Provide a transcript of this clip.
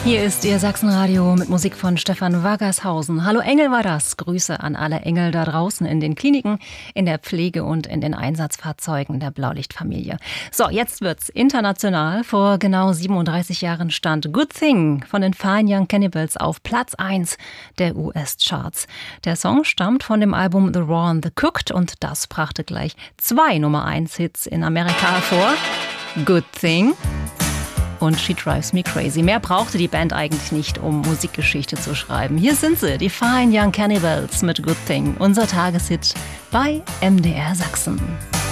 Hier ist Ihr Sachsenradio mit Musik von Stefan Waggershausen. Hallo Engel war das. Grüße an alle Engel da draußen in den Kliniken, in der Pflege und in den Einsatzfahrzeugen der Blaulichtfamilie. So, jetzt wird's international. Vor genau 37 Jahren stand Good Thing von den Fine Young Cannibals auf Platz 1 der US-Charts. Der Song stammt von dem Album The Raw and the Cooked und das brachte gleich 2 Nummer-1-Hits in Amerika hervor. Good Thing und She Drives Me Crazy. Mehr brauchte die Band eigentlich nicht, um Musikgeschichte zu schreiben. Hier sind sie, die Fine Young Cannibals mit Good Thing, unser Tageshit bei MDR Sachsen.